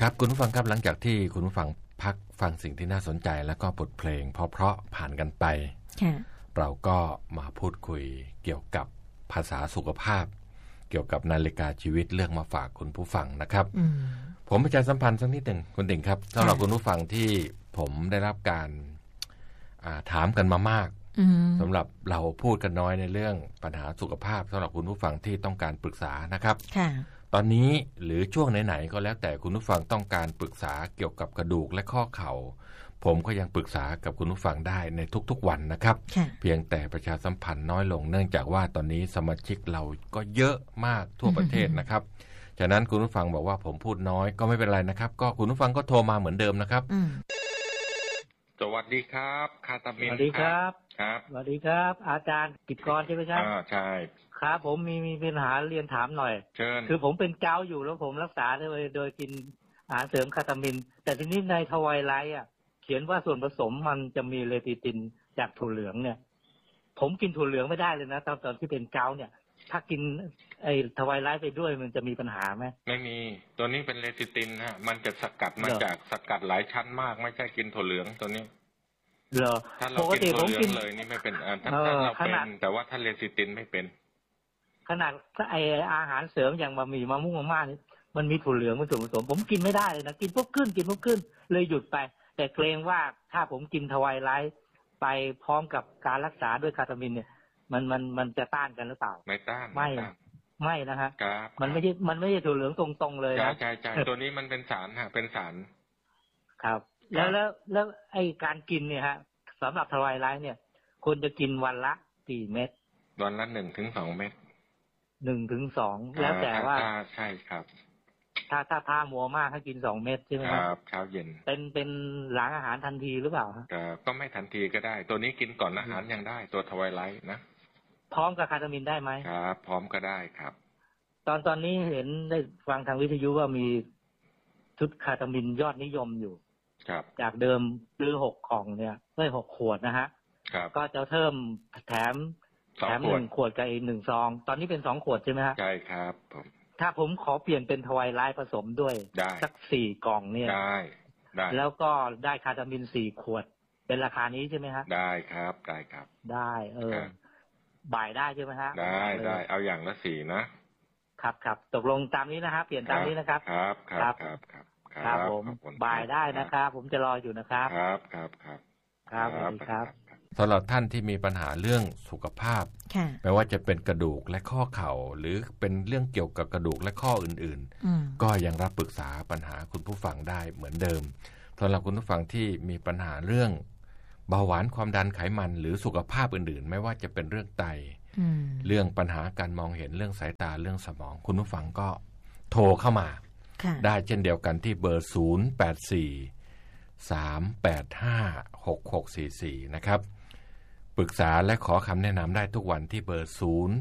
ครับคุณผู้ฟังครับหลังจากที่คุณผู้ฟังพักฟังสิ่งที่น่าสนใจแล้วก็บทเพลงเพราะผ่านกันไปเราก็มาพูดคุยเกี่ยวกับภาษาสุขภาพเกี่ยวกับนาฬิกาชีวิตเรื่องมาฝากคุณผู้ฟังนะครับผมประชาสัมพันธ์สักนิดหนึ่งคุณติ่งครับสำหรับคุณผู้ฟังที่ผมได้รับการถามกันมามากสำหรับเราพูดกันน้อยในเรื่องปัญหาสุขภาพสำหรับคุณผู้ฟังที่ต้องการปรึกษานะครับตอนนี้หรือช่วงไหนๆก็แล้วแต่คุณผู้ฟังต้องการปรึกษาเกี่ยวกับกระดูกและข้อเข่าผมก็ยังปรึกษากับคุณผู้ฟังได้ในทุกๆวันนะครับเพียงแต่ประชาสัมพันธ์น้อยลงเนื่องจากว่าตอนนี้สมาชิกเราก็เยอะมากทั่วประเทศนะครับฉะนั้นคุณผู้ฟังบอกว่าผมพูดน้อยก็ไม่เป็นไรนะครับก็คุณผู้ฟังก็โทรมาเหมือนเดิมนะครับสวัสดีครับคาตามินสวัสดีครับครับสวัสดีครับอาจารย์กิตกรใช่ไหมครับใช่ครับผมมีปัญหาเรียนถามหน่อยเชิญคือผมเป็นเกาต์อยู่แล้วผมรักษาโดยกินอาหารเสริมคาตามินแต่ทีนี้ในทวายไลท์เขียนว่าส่วนผสมมันจะมีเลติตินจากถั่วเหลืองเนี่ยผมกินถั่วเหลืองไม่ได้เลยนะตอนที่เป็นเกาต์เนี่ยถ้ากินไอ้ทวายไลท์ไปด้วยมันจะมีปัญหาไหมไม่มีตัวนี้เป็นเลติตินฮะมันจะสกัดมาจากสกัดหลายชั้นมากไม่ใช่กินถั่วเหลืองตัวนี้เหรอถ้าเรากินถั่วเหลืองเลยนี่ไม่เป็นถ้าเราเป็นแต่ว่าถ้าเลติตินไม่เป็นขนาดไออาหารเสริมอย่างบะหมี่มะม่วงมากนี่มันมีถั่วเหลืองเป็นส่วนผสมผมกินไม่ได้เลยนะกินปุ๊บขึ้นเลยหยุดไปแต่เกรงว่าถ้าผมกินทวายไลท์ไปพร้อมกับการรักษาด้วยคาตามินเนี่ยมันจะต้านกันหรือเปล่าไม่ต้านไม่นะฮะมันไม่ใช่ถั่วเหลืองตรงๆเลยนะใช่ตัวนี้มันเป็นสารฮะเป็นสารครับแล้วไอการกินเนี่ยฮะสำหรับทวายไลท์เนี่ยควรจะกินวันละกี่เม็ดวันละ1-2 เม็ด 1-2แล้วแต่ว่าใช่ครับถ้ามัวมากให้กิน2 เม็ดใช่ไหมครับเช้าเย็นเป็นหลังอาหารทันทีหรือเปล่าครับก็ไม่ทันทีก็ได้ตัวนี้กินก่อนอาหารยังได้ตัวทวายไลท์นะพร้อมกับคาตามินได้ไหมครับพร้อมก็ได้ครับตอนนี้เห็นได้ฟังทางวิทยุว่ามีชุดคาตามินยอดนิยมอยู่ครับจากเดิมซื้อ6 กล่องเนี่ยได้6 ขวดนะฮะก็จะเพิ่มแถม1 ขวดกับอีก1 ซองตอนนี้เป็น2 ขวดใช่ไหมฮะใช่ครับผมถ้าผมขอเปลี่ยนเป็นทวายไลท์ผสมด้วยสัก4 กล่องเนี่ยได้แล้วก็ได้คาตามิน4 ขวดเป็นราคานี้ใช่ไหมฮะได้ครับได้บ่ายได้ใช่ไหมฮะได้เอาอย่างละ4 นะครับตกลงตามนี้นะครับเปลี่ยนตามนี้นะครับครับผมบ่ายได้นะครับผมจะรออยู่นะครับครับสวัสดีครับสำหรับท่านที่มีปัญหาเรื่องสุขภาพไม่ว่าจะเป็นกระดูกและข้อเข่าหรือเป็นเรื่องเกี่ยวกับกระดูกและข้ออื่นๆก็ยังรับปรึกษาปัญหาคุณผู้ฟังได้เหมือนเดิมสำหรับคุณผู้ฟังที่มีปัญหาเรื่องเบาหวานความดันไขมันหรือสุขภาพอื่นๆไม่ว่าจะเป็นเรื่องไตเรื่องปัญหาการมองเห็นเรื่องสายตาเรื่องสมองคุณผู้ฟังก็โทรเข้ามาได้เช่นเดียวกันที่เบอร์084-385-6644นะครับปรึกษาและขอคำแนะนำได้ทุกวันที่เบอร์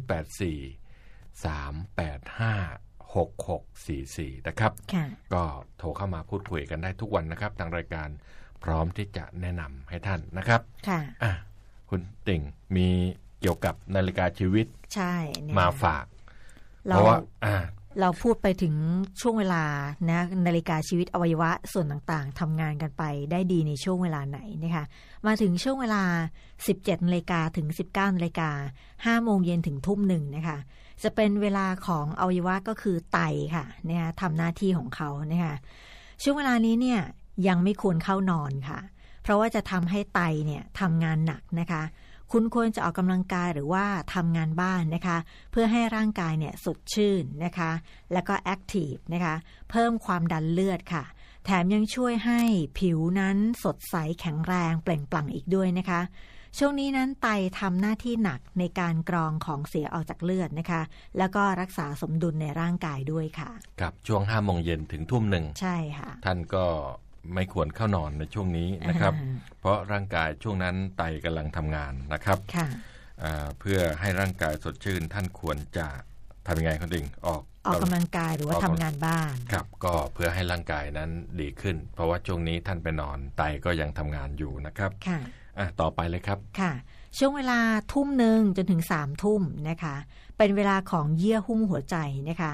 084-385-6644นะครับก็โทรเข้ามาพูดคุยกันได้ทุกวันนะครับทางรายการพร้อมที่จะแนะนำให้ท่านนะครับคุณติ่งมีเกี่ยวกับนาฬิกาชีวิตใช่มาฝากเพราะว่าเราพูดไปถึงช่วงเวลานะนาฬิกาชีวิตอวัยวะส่วนต่างๆทำงานกันไปได้ดีในช่วงเวลาไหนนะคะมาถึงช่วงเวลา 17:00 นถึง 19:00 น 5 โมงเย็นถึง 19:00 นนะคะจะเป็นเวลาของอวัยวะก็คือไตค่ะนะคะทำหน้าที่ของเขานะคะช่วงเวลานี้เนี่ยยังไม่ควรเข้านอนค่ะเพราะว่าจะทำให้ไตเนี่ยทำงานหนักนะคะคุณควรจะออกกำลังกายหรือว่าทำงานบ้านนะคะเพื่อให้ร่างกายเนี่ยสดชื่นนะคะแล้วก็แอคทีฟนะคะเพิ่มความดันเลือดค่ะแถมยังช่วยให้ผิวนั้นสดใสแข็งแรงเปล่งปลั่งอีกด้วยนะคะช่วงนี้นั้นไตทำหน้าที่หนักในการกรองของเสียออกจากเลือดนะคะแล้วก็รักษาสมดุลในร่างกายด้วยค่ะครับช่วง 5 โมงเย็นถึง 19:00 ใช่ค่ะท่านก็ไม่ควรเข้านอนในช่วงนี้นะครับเพราะร่างกายช่วงนั้นไตกำลังทำงานนะครับเพื่อให้ร่างกายสดชื่นท่านควรจะทำยังไงคุณดิ่งออกกำลังกายหรือว่าทำงานบ้านครับก็เพื่อให้ร่างกายนั้นดีขึ้นเพราะว่าช่วงนี้ท่านไปนอนไตก็ยังทำงานอยู่นะครับค่ะต่อไปเลยครับค่ะช่วงเวลา 19:00 นจนถึง 3:00 นนะคะเป็นเวลาของเยื่อหุ้มหัวใจนะคะ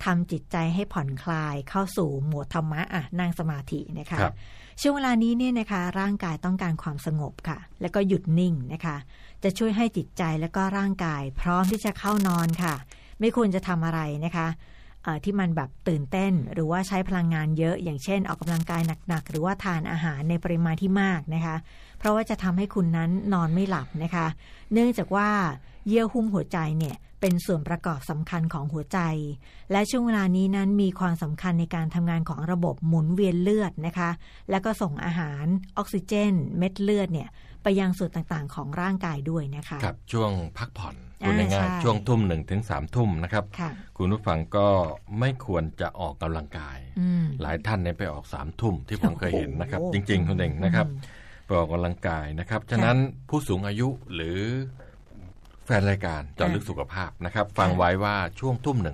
ทำจิตใจให้ผ่อนคลายเข้าสู่โหมดธรรมะนั่งสมาธินะคะช่วงเวลานี้เนี่ยนะคะร่างกายต้องการความสงบค่ะแล้วก็หยุดนิ่งนะคะจะช่วยให้จิตใจและก็ร่างกายพร้อมที่จะเข้านอนค่ะไม่ควรจะทำอะไรนะคะที่มันแบบตื่นเต้นหรือว่าใช้พลังงานเยอะอย่างเช่นออกกำลังกายหนักๆหรือว่าทานอาหารในปริมาณที่มากนะคะเพราะว่าจะทำให้คุณนั้นนอนไม่หลับนะคะเนื่องจากว่าเยื่อหุ้มหัวใจเนี่ยเป็นส่วนประกอบสำคัญของหัวใจและช่วงเวลานี้นั้นมีความสำคัญในการทำงานของระบบหมุนเวียนเลือดนะคะแล้วก็ส่งอาหารออกซิเจนเม็ดเลือดเนี่ยไปยังส่วนต่างๆของร่างกายด้วยนะคะครับช่วงพักผ่อนคุณง่ายๆช่วงทุ่ม1 ถึง 3 ทุ่มนะครับคุณผู้ฟังก็ไม่ควรจะออกกำลังกายหลายท่านเนี่ยไปออก3 ทุ่มที่ผมเคยเห็นนะครับจริงๆคุณเองนะครับไปออกกำลังกายนะครับฉะนั้นผู้สูงอายุหรือแฟนรายการเจาะลึกสุขภาพนะครับฟังไว้ว่าช่วงทุ่ม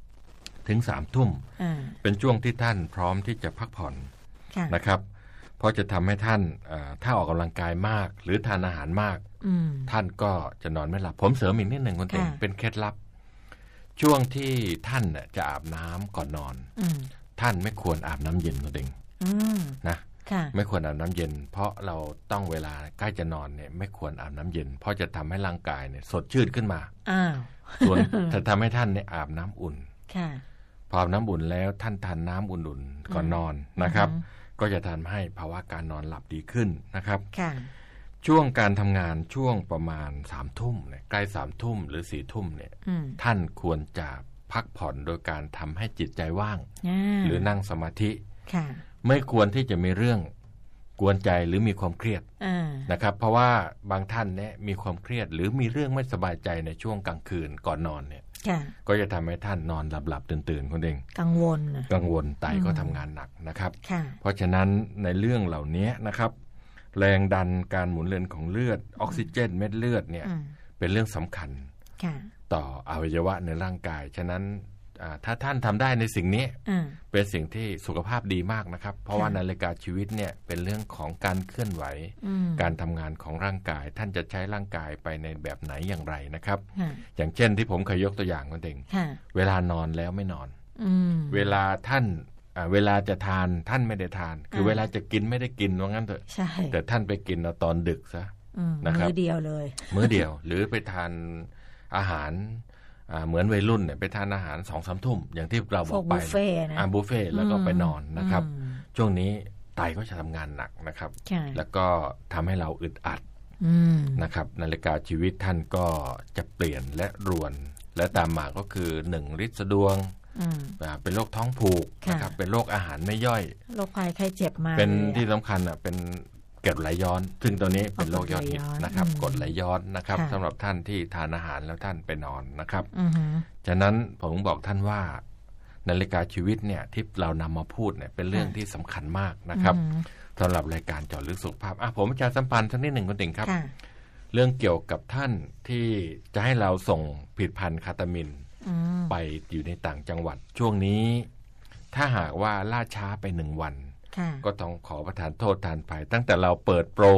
1 ถึง 3 ทุ่มเป็นช่วงที่ท่านพร้อมที่จะพักผ่อนนะครับเพราะจะทำให้ท่านถ้าออกกำลังกายมากหรือทานอาหารมากท่านก็จะนอนไม่หลับผมเสริมอีกนิดหนึ่งคุณเต็งเป็นเคล็ดลับช่วงที่ท่านจะอาบน้ำก่อนนอนท่านไม่ควรอาบน้ำเย็นคุณเต็งนะไม่ควรอาบน้ำเย็นเพราะเราต้องเวลาใกล้จะนอนเนี่ยไม่ควรอาบน้ำเย็นเพราะจะทำให้ร่างกายเนี่ยสดชื่นขึ้นมาส่วนจะทำให้ท่านเนี่ยอาบน้ำอุ่นพออาบน้ำอุ่นแล้วท่านทานน้ำอุ่นๆก่อนนอนนะครับก็จะทำให้ภาวะการนอนหลับดีขึ้นนะครับช่วงการทำงานช่วงประมาณ3 ทุ่มเนี่ยใกล้3 ทุ่มหรือ4 ทุ่มเนี่ยท่านควรจะพักผ่อนโดยการทำให้จิตใจว่างหรือนั่งสมาธิไม่ควรที่จะมีเรื่องกวนใจหรือมีความเครียดนะครับเพราะว่าบางท่านเนี่ยมีความเครียดหรือมีเรื่องไม่สบายใจในช่วงกลางคืนก่อนนอนเนี่ยก็จะทำให้ท่านนอนหลับตื่นคนเองกังวลไตก็ทำงานหนักนะครับเพราะฉะนั้นในเรื่องเหล่านี้นะครับแรงดันการหมุนเวียนของเลือดออกซิเจนเม็ดเลือดเนี่ยเป็นเรื่องสำคัญต่ออวัยวะในร่างกายฉะนั้นถ้าท่านทำได้ในสิ่งนี้เป็นสิ่งที่สุขภาพดีมากนะครับเพราะว่านาฬิกาชีวิตเนี่ยเป็นเรื่องของการเคลื่อนไหวการทำงานของร่างกายท่านจะใช้ร่างกายไปในแบบไหนอย่างไรนะครับอย่างเช่นที่ผมเคยยกตัวอย่างคนเองเวลานอนแล้วไม่นอนเวลาท่านเวลาจะทานท่านไม่ได้ทานคือเวลาจะกินไม่ได้กินว่างั้นเถอะแต่ท่านไปกินตอนดึกซะนะครับมื้อเดียวเลยมื้อเดียวหรือไปทานอาหารเหมือนวัยรุ่นเนี่ยไปทานอาหาร 2-3 ทุ่มอย่างที่เราบอกไปบุฟเฟ่แล้วก็ไปนอนนะครับช่วงนี้ไตก็จะทำงานหนักนะครับแล้วก็ทำให้เราอึดอัดนะครับนาฬิกาชีวิตท่านก็จะเปลี่ยนและรวนและตามมาก็คือ1 ฤทธิ์สะดวงเป็นโรคท้องผูกนะครับเป็นโรคอาหารไม่ย่อยโรคภัยไข้เจ็บมาเป็นที่สำคัญเป็นเกล็ดไหลย้อนซึ่งตัวนี้เป็นโรคยอดฮิตนะครับกรดไหลย้อนนะครับสำหรับท่านที่ทานอาหารแล้วท่านไปนอนนะครับฉะนั้นผมบอกท่านว่านาฬิกาชีวิตเนี่ยที่เรานำมาพูดเนี่ยเป็นเรื่องที่สำคัญมากนะครับสำหรับรายการเจาะลึกสุขภาพผมประชาสัมพันธ์สักนิดหนึ่งคุณติ๋งครับเรื่องเกี่ยวกับท่านที่จะให้เราส่งผลิตภัณฑ์คาตามินไปอยู่ในต่างจังหวัดช่วงนี้ถ้าหากว่าล่าช้าไป1 วันก็ต้องขอประทานโทษทานภัยตั้งแต่เราเปิดโปร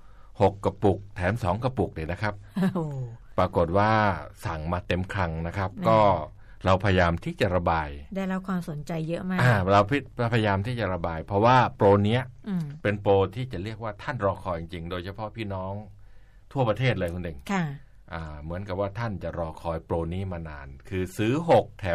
6 กระปุกแถม2 กระปุกเลยนะครับปรากฏว่าสั่งมาเต็มคลังนะครับก็เราพยายามที่จะระบายได้รับความสนใจเยอะมากเราพยายามที่จะระบายเพราะว่าโปรเนี้ยเป็นโปรที่จะเรียกว่าท่านรอคอยจริงๆโดยเฉพาะพี่น้องทั่วประเทศเลยคุณเด่งเหมือนกับว่าท่านจะรอคอยโปรนี้มานานคือซื้อ6แถม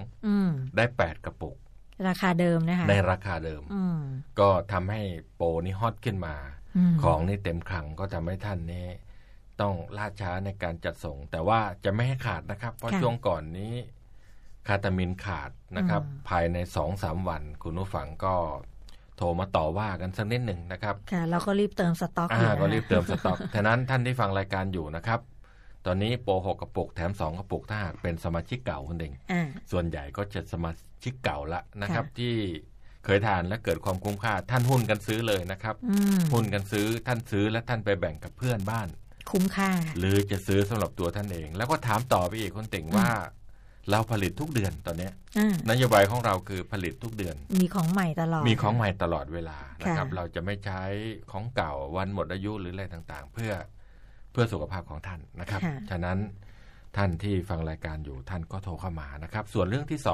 2ได้8 กระปุกราคาเดิมนะคะในราคาเดิมก็ทำให้โปรนี้ฮอตขึ้นมาของนี่เต็มคลังก็ทำให้ท่านนี้ต้องล่าช้าในการจัดส่งแต่ว่าจะไม่ให้ขาดนะครับเพราะช่วงก่อนนี้คาตามินขาดนะครับภายใน 2-3 วันคุณผู้ฟังก็โทรมาต่อว่ากันสักนิดหนึ่งนะครับค่ะเราก็รีบเติมสต็อกก็รีบเติมสต็อกฉะนั้นท่านที่ฟังรายการอยู่นะครับตอนนี้โปร6 กระปุกแถม2 กระปุกถ้าหากเป็นสมาชิกเก่าคุณเองส่วนใหญ่ก็จะสมาชิกเก่าละนะครับที่เคยทานและเกิดความคุ้มค่าท่านหุ้นกันซื้อเลยนะครับหุ้นกันซื้อท่านซื้อและท่านไปแบ่งกับเพื่อนบ้านคุ้มค่าหรือจะซื้อสำหรับตัวท่านเองแล้วก็ถามต่อไปอีกคุณเต่งว่าเราผลิตทุกเดือนตอนนี้นโยบายของเราคือผลิตทุกเดือนมีของใหม่ตลอดมีของใหม่ตลอดเวลานะครับเราจะไม่ใช้ของเก่าวันหมดอายุหรืออะไรต่างๆเพื่อสุขภาพของท่านนะครับฉะนั้นท่านที่ฟังรายการอยู่ท่านก็โทรเข้ามานะครับส่วนเรื่องที่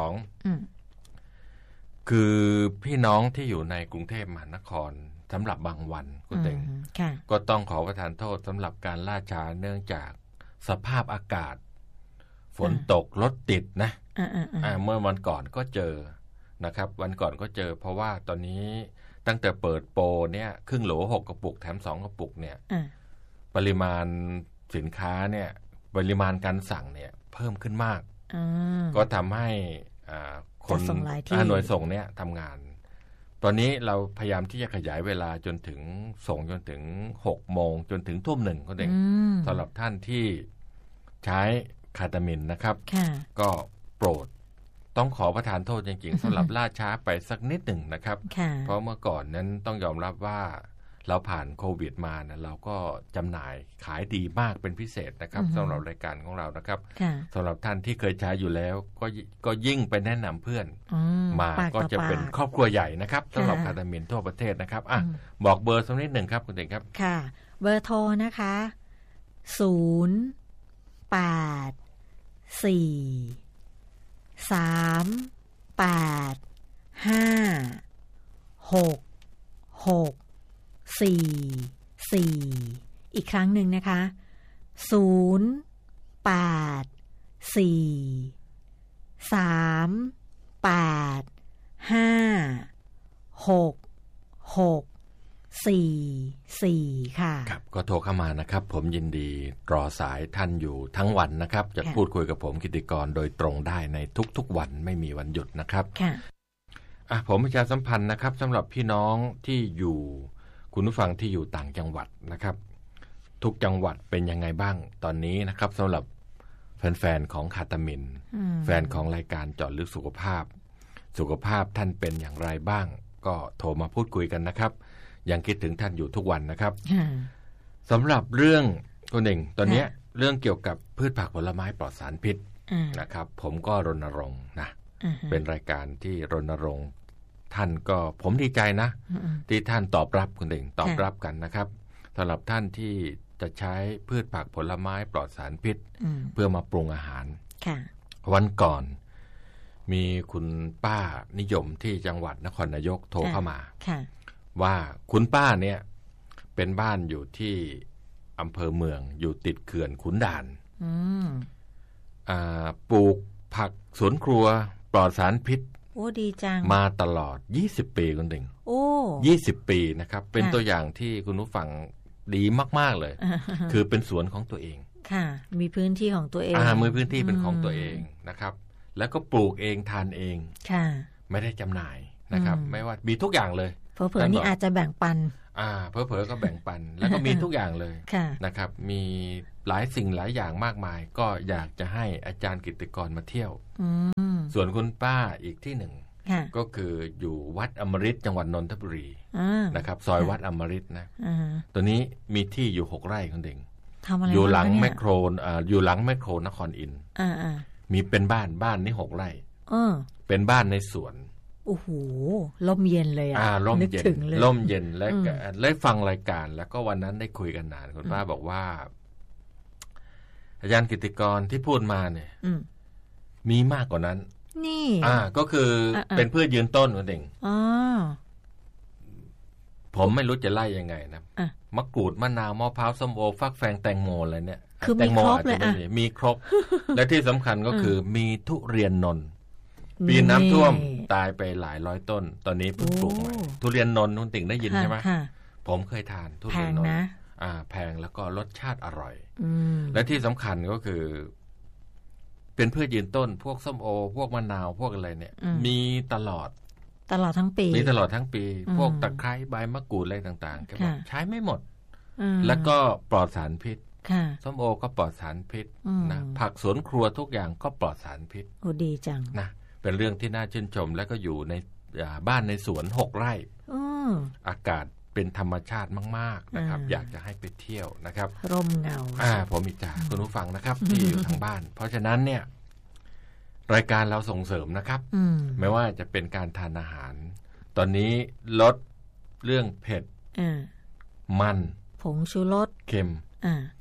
2คือพี่น้องที่อยู่ในกรุงเทพมหานครสำหรับบางวันคุณเต็งก็ต้องขอประทานโทษสำหรับการล่าช้าเนื่องจากสภาพอากาศฝนตกรถติดนะเมื่อวันก่อนก็เจอนะครับวันก่อนก็เจอเพราะว่าตอนนี้ตั้งแต่เปิดโปรเนี่ยครึ่งโหล6กระปุกแถม2กระปุกเนี่ยปริมาณสินค้าเนี่ยปริมาณการสั่งเนี่ยเพิ่มขึ้นมากก็ทำให้คนหน่วยส่งเนี่ยทำงานตอนนี้เราพยายามที่จะขยายเวลาจนถึงส่งจนถึง6 โมงจนถึง 19:00 นก็เองสำหรับท่านที่ใช้คาตามินนะครับก็โปรดต้องขอประทานโทษจริงๆสำหรับล่าช้าไปสักนิดหนึ่งนะครับเพราะเมื่อก่อนนั้นต้องยอมรับว่าเราผ่านโควิดมานะเราก็จำหน่ายขายดีมากเป็นพิเศษนะครับสำหรับรายการของเรานะครับสำหรับท่านที่เคยใช้อยู่แล้วก็ยิ่งไปแนะนำเพื่อนมาก็จะเป็นครอบครัวใหญ่นะครับสำหรับคาตามินทั่วประเทศนะครับบอกเบอร์สักนิดหนึ่งครับคุณเด็กครับค่ะเบอร์โทรนะคะ084385664อีกครั้งหนึ่งนะคะ084385664ค่ะครับก็โทรเข้ามานะครับผมยินดีรอสายท่านอยู่ทั้งวันนะครับจะพูดคุยกับผมกิติกรโดยตรงได้ในทุกๆวันไม่มีวันหยุดนะครับค่ะผมประชาสัมพันธ์นะครับสำหรับพี่น้องที่อยู่คุณผู้ฟังที่อยู่ต่างจังหวัดนะครับทุกจังหวัดเป็นยังไงบ้างตอนนี้นะครับสำหรับแฟนๆของคาตามินแฟนของรายการเจาะลึกสุขภาพท่านเป็นอย่างไรบ้างก็โทรมาพูดคุยกันนะครับยังคิดถึงท่านอยู่ทุกวันนะครับสำหรับเรื่องคนหนึ่งตอนนี้เรื่องเกี่ยวกับพืชผักผลไม้ปลอดสารพิษนะครับผมก็รณรงค์นะเป็นรายการที่รณรงค์ท่านก็ผมดีใจนะที่ท่านตอบรับคนหนึ่งตอบรับกันนะครับสำหรับท่านที่จะใช้พืชผักผลไม้ปลอดสารพิษเพื่อมาปรุงอาหารวันก่อนมีคุณป้านิยมที่จังหวัดนครนายกโทรเข้ามาว่าคุณป้าเนี่ยเป็นบ้านอยู่ที่อำเภอเมืองอยู่ติดเขื่อนขุนด่านปลูกผักสวนครัวปลอดสารพิษโอ้ดีจังมาตลอด20 ปีคุณดิ่งโอ้ 20 ปีนะครับเป็นตัวอย่างที่คุณผู้ฟังดีมากๆเลยคือเป็นสวนของตัวเองค่ะมีพื้นที่ของตัวเองมีพื้นที่เป็นของตัวเองนะครับแล้วก็ปลูกเองทานเองค่ะไม่ได้จำหน่ายนะครับไม่ว่ามีทุกอย่างเลยเผลอๆนี่อาจจะแบ่งปันเผลอๆก็แบ่งปันแล้วก็มีทุกอย่างเลยนะครับมีหลายสิ่งหลายอย่างมากมายก็อยากจะให้อาจารย์กิตติกรมาเที่ยวส่วนคุณป้าอีกที่หนึ่งก็คืออยู่วัดอมฤตจังหวัดนนทบุรีนะครับซอยวัดอมฤตนะตัวนี้มีที่อยู่6 ไร่คุณเด่งอยู่หลังแมคโครอยู่หลังแมคโครนครอินทร์มีเป็นบ้านนี่6 ไร่เป็นบ้านในสวนโอ้โหร่มเย็นเลยร่มเย็นร่มเย็นและได้ฟังรายการแล้วก็วันนั้นได้คุยกันนานคุณป้าบอกว่าอาจารย์กิตติกรที่พูดมาเนี่ยมีมากกว่านั้นนี่ก็คือเป็นพืชยืนต้นคุณเด่งผมไม่รู้จะไล่ยังไงนะมะกรูดมะนาวมะพร้าวส้มโอฟักแฟงแตงโมอะไรเนี่ยคือมีครบเลยมีครบและที่สำคัญก็คือมีทุเรียนนนท์ปีน้ำท่วมตายไปหลายร้อยต้นตอนนี้เพิ่งปลูกใหม่ทุเรียนนนท์คุณติ่งได้ยินใช่ไหมผมเคยทานทุเรียนนนท์แพงแล้วก็รสชาติอร่อยและที่สำคัญก็คือเป็นพืชยืนต้นพวกส้มโอพวกมะนาวพวกอะไรเนี่ยมีตลอดทั้งปีมีตลอดทั้งปีพวกตะไคร้ใบมะกรูดอะไรต่างๆก็บอกใช้ไม่หมดแล้วก็ปลอดสารพิษส้มโอก็ปลอดสารพิษนะผักสวนครัวทุกอย่างก็ปลอดสารพิษโอ้ดีจังนะเป็นเรื่องที่น่าชื่นชมแล้วก็อยู่ในบ้านในสวน6 ไร่อากาศเป็นธรรมชาติมากๆนะครับอยากจะให้ไปเที่ยวนะครับร่มเงาผมอิจฉาคุณผู้ฟังนะครับที่อยู่ทางบ้านเพราะฉะนั้นเนี่ยรายการเราส่งเสริมนะครับไม่ว่าจะเป็นการทานอาหารตอนนี้ลดเรื่องเผ็ดมันผงชูรสเค็มพ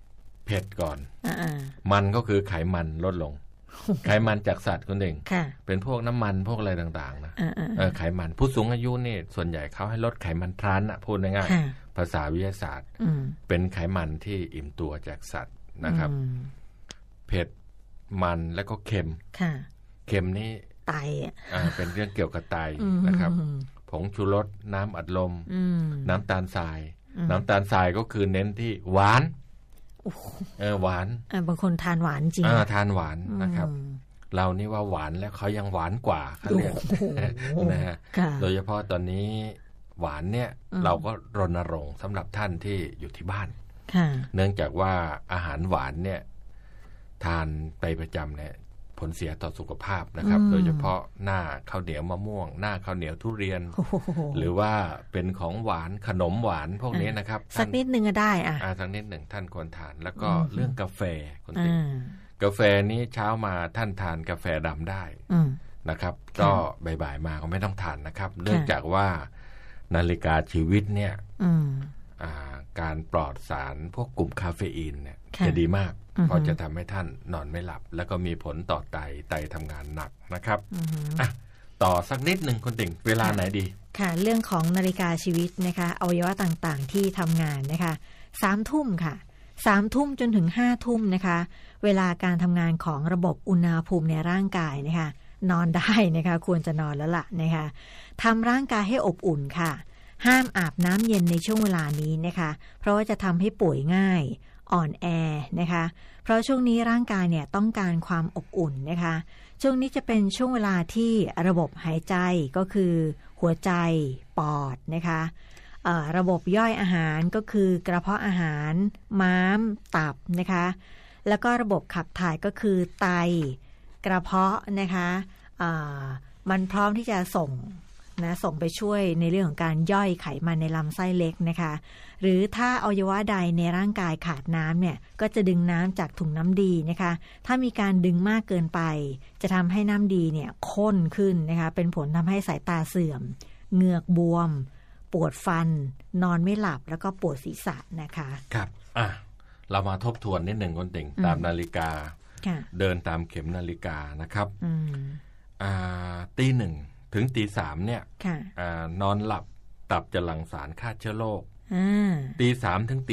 เผ็ดก่อนมันก็คือไขมันลดลง ไขมันจากสัตว์คนหนึ่งเป็นพวกน้ำมันพวกอะไรต่างๆนะไขมันผู้สูงอายุนี่ส่วนใหญ่เขาให้ลดไขมันทรานพูดง่ายๆภาษาวิทยาศาสตร์เป็นไขมันที่อิ่มตัวจากสัตว์นะครับเผ็ดมันแล้วก็เค็มเค็มนี่ไตเป็นเรื่องเกี่ยวกับไตนะครับผงชูรสน้ำอัดลมน้ำตาลทรายน้ำตาลทรายก็คือเน้นที่หวานหวานบางคนทานหวานจริงทานหวานนะครับเรานี่ว่าหวานแล้วเขายังหวานกว่าเขาเรียกนะฮะโดยเฉพาะตอนนี้หวานเนี่ยเราก็รณรงค์สำหรับท่านที่อยู่ที่บ้านเนื่องจากว่าอาหารหวานเนี่ยทานไปประจำเนี่ยผลเสียต่อสุขภาพนะครับโดยเฉพาะหน้าข้าวเหนียวมะม่วงหน้าข้าวเหนียวทุเรียนหรือว่าเป็นของหวานขนมหวานพวกนี้นะครับสักนิดนึงก็ได้สักนิดหนึ่งท่านควรทานแล้วก็เรื่องกาแฟคนติกาแฟนี้เช้ามาท่านทานกาแฟดำได้นะครับก็บ่ายๆมาก็ไม่ต้องทานนะครับเนื่องจากว่านาฬิกาชีวิตเนี่ยการปลอดสารพวกกลุ่มคาเฟอีนเนี่ยจะดีมากเพราะจะทำให้ท่านนอนไม่หลับแล้วก็มีผลต่อไตทำงานหนักนะครับต่อสักนิดหนึ่งคนติ่งเวลาไหนดีค่ะเรื่องของนาฬิกาชีวิตนะคะอวัยวะต่างๆที่ทำงานนะคะ3 ทุ่มค่ะ3 ทุ่มจนถึง5 ทุ่มนะคะเวลาการทำงานของระบบอุณหภูมิในร่างกายนะคะนอนได้นะคะควรจะนอนแล้วล่ะนะคะทำร่างกายให้อบอุ่นค่ะห้ามอาบน้ำเย็นในช่วงเวลานี้นะคะเพราะว่าจะทำให้ป่วยง่ายอ่อนแอนะคะเพราะช่วงนี้ร่างกายเนี่ยต้องการความอบอุ่นนะคะช่วงนี้จะเป็นช่วงเวลาที่ระบบหายใจก็คือหัวใจปอดนะคะระบบย่อยอาหารก็คือกระเพาะอาหารม้ามตับนะคะแล้วก็ระบบขับถ่ายก็คือไตกระเพาะนะคะมันพร้อมที่จะส่งไปช่วยในเรื่องของการย่อยไขมันในลำไส้เล็กนะคะหรือถ้าอวัยวะใดในร่างกายขาดน้ำเนี่ยก็จะดึงน้ำจากถุงน้ำดีนะคะถ้ามีการดึงมากเกินไปจะทำให้น้ำดีเนี่ยข้นขึ้นนะคะเป็นผลทำให้สายตาเสื่อมเหงือกบวมปวดฟันนอนไม่หลับแล้วก็ปวดศีรษะนะคะครับเรามาทบทวนนิดหนึ่งคนติ่งตามนาฬิกาเดินตามเข็มนาฬิกานะครับตี 1ถึงตี 3เนี่ยนอนหลับตับจะหลั่งสารฆ่าเชื้อโรคตี 3ถึงตี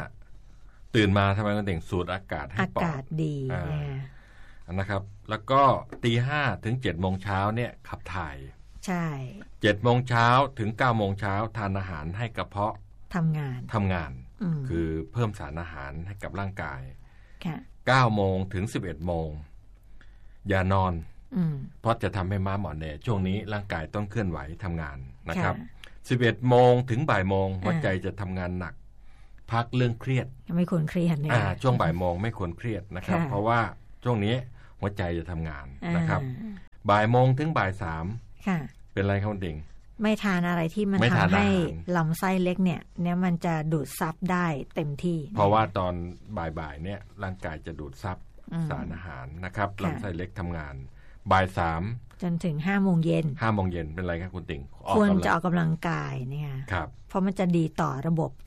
5ตื่นมาทำไมคนติ่งสูดอากาศให้ปอดอากาศดีนะครับแล้วก็ตี 5ถึง 7 โมงเช้าเนี่ยขับถ่ายใช่ 7 โมงเช้าถึง 9 โมงเช้าทานอาหารให้กระเพาะทำงานคือเพิ่มสารอาหารให้กับร่างกาย9 โมงถึง 11 โมงอย่านอนเพราะจะทำให้ม้าหมอนแน่ช่วงนี้ร่างกายต้องเคลื่อนไหวทำงานนะครับ11 โมงถึงบ่ายโมงหัวใจจะทำงานหนักพักเรื่องเครียดไม่ควรเครียดนะช่วงบ่ายโมงไม่ควรเครียดนะครับเพราะว่าช่วงนี้หัวใจจะทำงานนะครับบ่ายโมงถึงบ่าย 3เป็นไรครับคุณดิ่งไม่ทานอะไรที่มันทำให้ลำไส้เล็กเนี่ยมันจะดูดซับได้เต็มที่เพราะว่าตอนบ่ายๆเนี่ยร่างกายจะดูดซับสารอาหารนะครับลำไส้เล็กทำงานบ่าย 3 จนถึง5 โมงเย็น 5 โมงเย็นเป็นไรครับคุณติ่งควรจะออกกำลังกายเนี่ยครับเพราะมันจะดีต่อระบบ